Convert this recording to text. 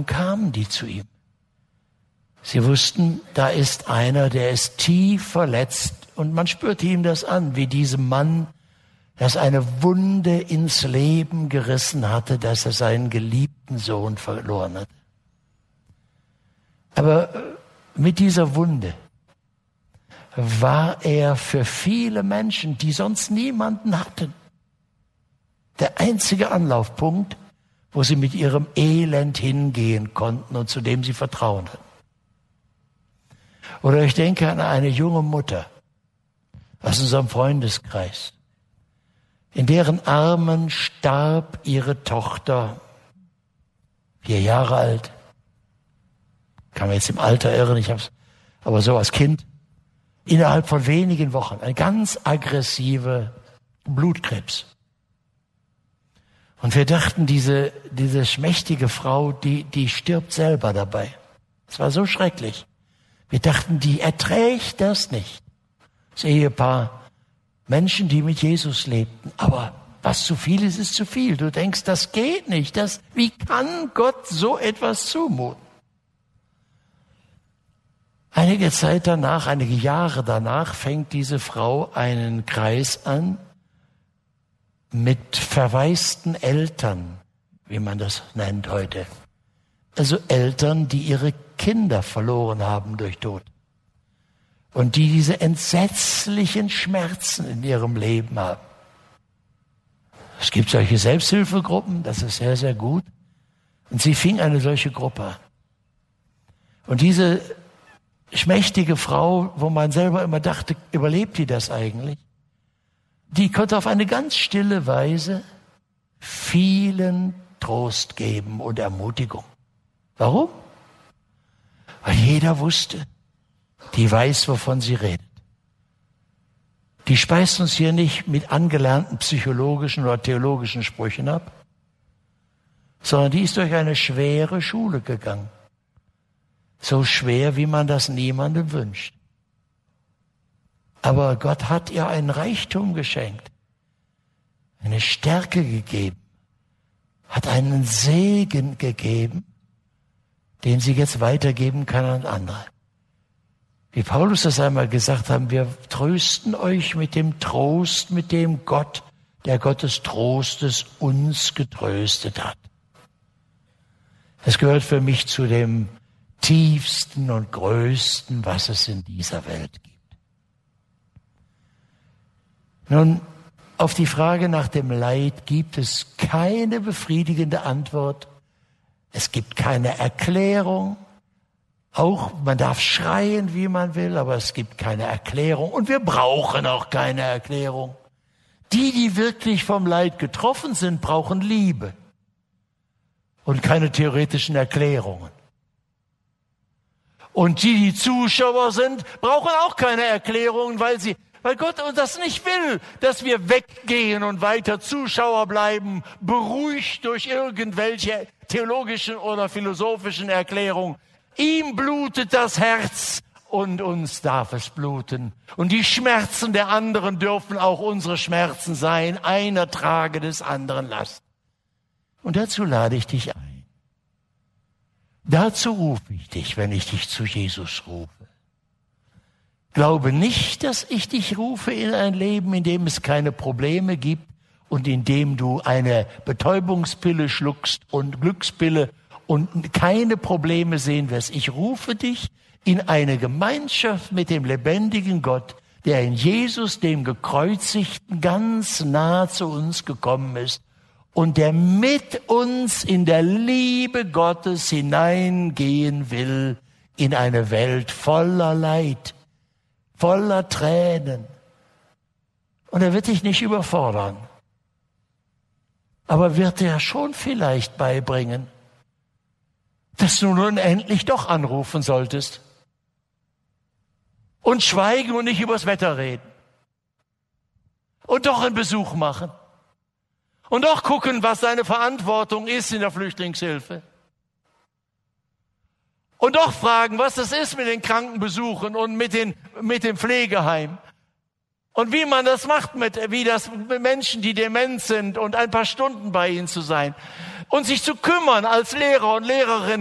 Warum kamen die zu ihm? Sie wussten, da ist einer, der ist tief verletzt und man spürte ihm das an, wie diesem Mann, das eine Wunde ins Leben gerissen hatte, dass er seinen geliebten Sohn verloren hatte. Aber mit dieser Wunde war er für viele Menschen, die sonst niemanden hatten, der einzige Anlaufpunkt, wo sie mit ihrem Elend hingehen konnten und zu dem sie Vertrauen hatten. Oder ich denke an eine junge Mutter aus unserem Freundeskreis, in deren Armen starb ihre Tochter, 4 Jahre alt. Kann man jetzt im Alter irren, ich hab's, aber so als Kind, innerhalb von wenigen Wochen, eine ganz aggressive Blutkrebs. Und wir dachten, diese schmächtige Frau, die stirbt selber dabei. Es war so schrecklich. Wir dachten, die erträgt das nicht. Das Ehepaar, Menschen, die mit Jesus lebten. Aber was zu viel ist, ist zu viel. Du denkst, das geht nicht. Wie kann Gott so etwas zumuten? Einige Jahre danach, fängt diese Frau einen Kreis an mit verwaisten Eltern, wie man das nennt heute. Also Eltern, die ihre Kinder verloren haben durch Tod. Und die diese entsetzlichen Schmerzen in ihrem Leben haben. Es gibt solche Selbsthilfegruppen, das ist sehr, sehr gut. Und sie fing eine solche Gruppe an. Und diese schmächtige Frau, wo man selber immer dachte, überlebt die das eigentlich? Die konnte auf eine ganz stille Weise vielen Trost geben und Ermutigung. Warum? Weil jeder wusste, die weiß, wovon sie redet. Die speist uns hier nicht mit angelernten psychologischen oder theologischen Sprüchen ab, sondern die ist durch eine schwere Schule gegangen. So schwer, wie man das niemandem wünscht. Aber Gott hat ihr einen Reichtum geschenkt, eine Stärke gegeben, hat einen Segen gegeben, den sie jetzt weitergeben kann an andere. Wie Paulus das einmal gesagt hat, wir trösten euch mit dem Trost, mit dem Gott, der Gott des Trostes uns getröstet hat. Es gehört für mich zu dem tiefsten und größten, was es in dieser Welt gibt. Nun, auf die Frage nach dem Leid gibt es keine befriedigende Antwort. Es gibt keine Erklärung. Auch, man darf schreien, wie man will, aber es gibt keine Erklärung. Und wir brauchen auch keine Erklärung. Die wirklich vom Leid getroffen sind, brauchen Liebe und keine theoretischen Erklärungen. Und die Zuschauer sind, brauchen auch keine Erklärungen, weil Gott uns das nicht will, dass wir weggehen und weiter Zuschauer bleiben, beruhigt durch irgendwelche theologischen oder philosophischen Erklärungen. Ihm blutet das Herz und uns darf es bluten. Und die Schmerzen der anderen dürfen auch unsere Schmerzen sein. Einer trage des anderen Last. Und dazu lade ich dich ein. Dazu rufe ich dich, wenn ich dich zu Jesus rufe. Glaube nicht, dass ich dich rufe in ein Leben, in dem es keine Probleme gibt und in dem du eine Betäubungspille schluckst und Glückspille und keine Probleme sehen wirst. Ich rufe dich in eine Gemeinschaft mit dem lebendigen Gott, der in Jesus, dem Gekreuzigten, ganz nah zu uns gekommen ist und der mit uns in der Liebe Gottes hineingehen will in eine Welt voller Leid, voller Tränen. Und er wird dich nicht überfordern, aber wird dir schon vielleicht beibringen, dass du nun endlich doch anrufen solltest und schweigen und nicht übers Wetter reden und doch einen Besuch machen und doch gucken, was deine Verantwortung ist in der Flüchtlingshilfe und doch fragen, was das ist mit den Krankenbesuchen und mit dem Pflegeheim und wie man das macht mit Menschen, die dement sind und ein paar Stunden bei ihnen zu sein und sich zu kümmern als Lehrer und Lehrerin